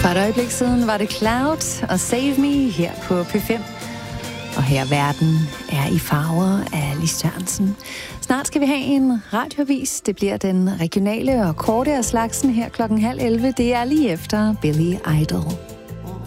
For et øjeblik siden var det Cloud og Save Me her på P5. Og her verden er i farver af Lis Sørensen. Snart skal vi have en radiovis. Det bliver den regionale og korte af slagsen her 10:30. Det er lige efter Billy Idol.